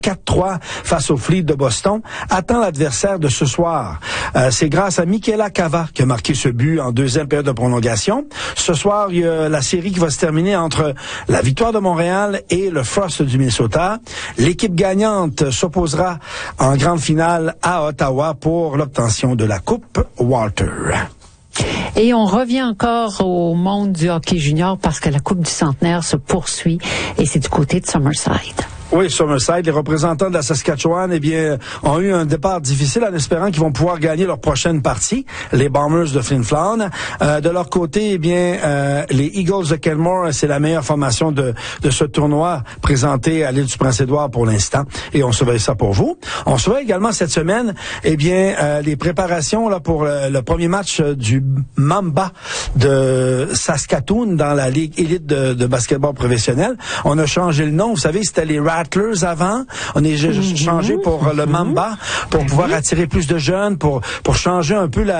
4-3 face au Fleet de Boston, attend l'adversaire de ce soir. C'est grâce à Michaela Cava qui a marqué ce but en deuxième période de prolongation. Ce soir, il y a la série qui va se terminer entre la Victoire de Montréal et le Frost du Minnesota. L'équipe gagnante s'opposera en grande finale à Ottawa pour l'obtention de la Coupe Walter. Et on revient encore au monde du hockey junior parce que la Coupe du Centenaire se poursuit et c'est du côté de Summerside. Oui, Summerside, les représentants de la Saskatchewan, ont eu un départ difficile en espérant qu'ils vont pouvoir gagner leur prochaine partie, les Bombers de Flin Flon. De leur côté, les Eagles de Kenmore, c'est la meilleure formation de ce tournoi présenté à l'île du Prince-Édouard pour l'instant. Et on surveille ça pour vous. On surveille également cette semaine, les préparations là pour le premier match du Mamba de Saskatoon dans la Ligue élite de basketball professionnel. On a changé le nom. Vous savez, c'était les Rattlers avant. On est changé pour le Mamba pour pouvoir attirer plus de jeunes, pour changer un peu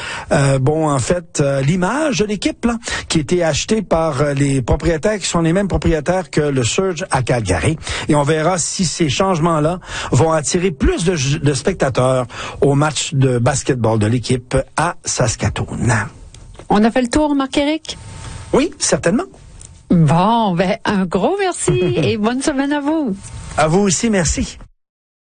l'image de l'équipe là, qui a été achetée par les propriétaires qui sont les mêmes propriétaires que le Surge à Calgary. Et on verra si ces changements-là vont attirer plus de spectateurs au match de basketball de l'équipe à Saskatoon. On a fait le tour, Marc-Éric? Oui, certainement. Bon, un gros merci et bonne semaine à vous. À vous aussi, merci.